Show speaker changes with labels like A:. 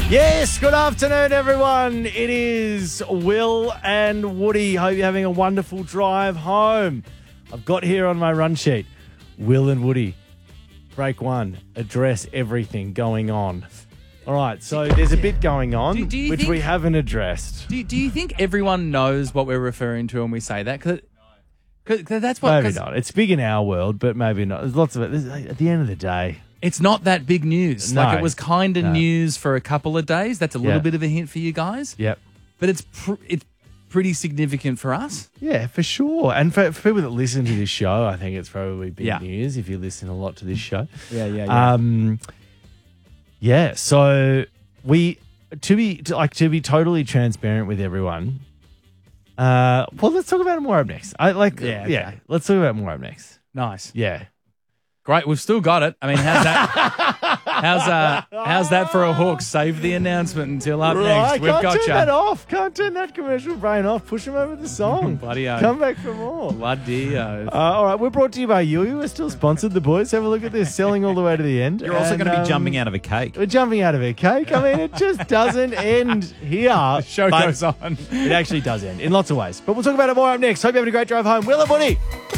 A: Yes, good afternoon, everyone. It is Will and Woody. Hope you're having a wonderful drive home. I've got here on my run sheet, Will and Woody. Break one, address everything going on. All right, so there's a bit going on,
B: Do you
A: which
B: think-
A: we haven't addressed.
B: Do you think everyone knows what we're referring to when we say that? Because that's what.
A: Maybe not. It's big in our world, but maybe not. There's lots of it. At the end of the day,
B: It's not that big news.
A: No.
B: Like it was kind of
A: No.
B: news for a couple of days. That's a little
A: Yeah.
B: bit of a hint for you guys.
A: yep.
B: But it's pretty significant for us.
A: Yeah, for sure. And for people that listen to this show, I think it's probably big
B: Yeah.
A: news if you listen a lot to this show.
B: Yeah.
A: So to be totally transparent with everyone. Well, let's talk about it more up next.
B: Okay.
A: Let's talk about it more up next.
B: Nice.
A: Yeah.
B: Great. We've still got it. I mean, how's that? how's that for a hook? Save the announcement until up next. We've
A: Can't
B: got
A: turn that
B: you.
A: off. Can't turn that commercial brain off. Push them over the song.
B: Bloody-o.
A: Come back for more.
B: Bloody.
A: All right, we're brought to you by Yuyu. We're still sponsored, the boys. Have a look at this, selling all the way to the end.
C: You're also
A: And,
C: going to be jumping out of a cake.
A: We're jumping out of a cake. I mean, it just doesn't end here.
B: Show
A: But
B: goes on.
A: It actually does end in lots of ways. But we'll talk about it more up next. Hope you're having a great drive home. Will and Woody.